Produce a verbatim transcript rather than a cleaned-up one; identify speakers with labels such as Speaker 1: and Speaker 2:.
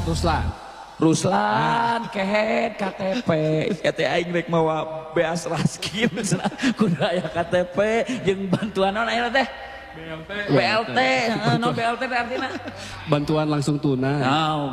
Speaker 1: Ruslan.
Speaker 2: Ruslan, kehet, K T P, kata aing rek mawa beas raskin, kudu aya K T P, jeung bantuan naon aya teh? B L T. B L T, no B L T artinya?
Speaker 1: Bantuan langsung tunai.
Speaker 2: Oh,